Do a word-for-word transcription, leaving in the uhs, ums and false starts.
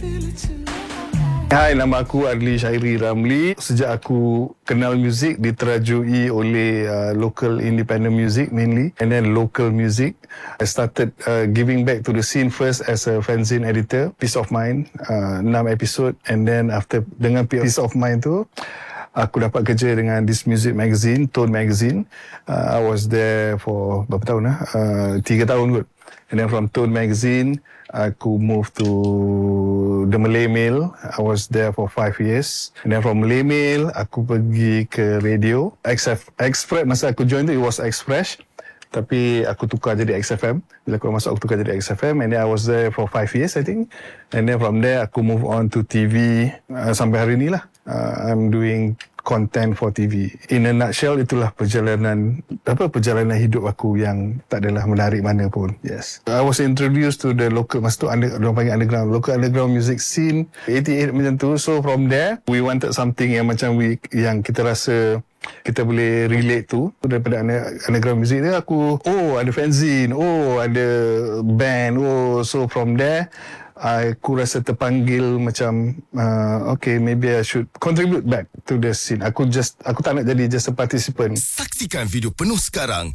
Hai, nama aku Adli Syairi Ramli. Sejak aku kenal muzik diterajui oleh uh, local independent music mainly, and then local music. I started uh, giving back to the scene first as a fanzine editor, Peace of Mind, uh, enam episod, and then after dengan Peace of Mind tu, aku dapat kerja dengan this music magazine, Tone Magazine. Uh, I was there for berapa tahun lah? Uh, tiga tahun kot. And then from Tone Magazine, aku moved to the Malay Mail. I was there for five years. And then from Malay Mail, aku pergi ke radio. X F, Express, masa aku join tu, it was Express. Tapi aku tukar jadi X F M. Bila aku masuk, aku tukar jadi X F M. And then I was there for five years, I think. And then from there, aku move on to T V. Uh, sampai hari ni lah. Uh, I'm doing content for T V. In a nutshell, itulah perjalanan apa perjalanan hidup aku yang tak adalah menarik mana pun. Yes. I was introduced to the local, masa tu under, orang panggil underground, local underground music scene, eighty-eight macam tu. So from there, we wanted something yang macam we, yang kita rasa kita boleh relate tu. Daripada underground music dia, aku, oh ada fanzine, oh ada band, oh, so from there, aku rasa terpanggil macam uh, okay, maybe I should contribute back to the scene. Aku just aku tak nak jadi just a participant. Saksikan video penuh sekarang